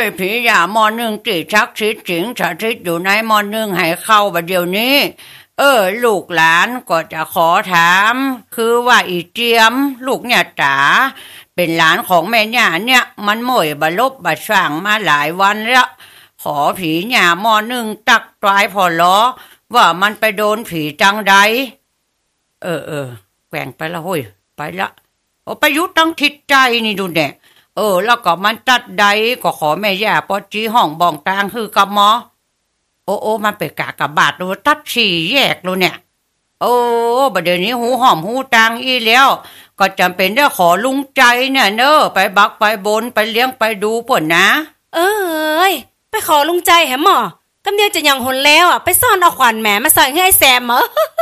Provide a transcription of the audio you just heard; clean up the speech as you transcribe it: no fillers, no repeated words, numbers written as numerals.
ผีอย่ามอหนึ่งติชักชิดสิงสถิตอยู่ในมอหนึ่งให้เข้าบัดเดี๋ยวนี้ลูกหลานก็จะขอถามคือว่าอีเจียมลูกเนี่ยจ๋าเป็นหลานของแม่ย่าเนี่ยมันหม่อยบลบบช่างมาหลายวันแล้วขอผีหย่ามอหนึ่งตักตายพอล้อว่ามันไปโดนผีจังใดแกว่งไปละเฮ้ยไปละไปยุตั้งทิศใจนี่ดูเนี่ยแล้วก็มันตัดใดก็ขอแม่ย่าปอจีห้องบองตางคือกับหมอมันไปกะกับบาดดูตัดสี่แยกดูเนี่ยบัดเดี๋ยวนี้หูหอมหูตางอีแล้วก็จำเป็นได้ขอลุงใจเนี่ยเนอะไปบักไปบนไปเลี้ยงไปดูป่นนะไปขอลุงใจแหมหมอกำเดียวจะยังหนแล้วไปซ่อนเอาขวัญแหมมาใส่ให้ไอ้แซมเหรอ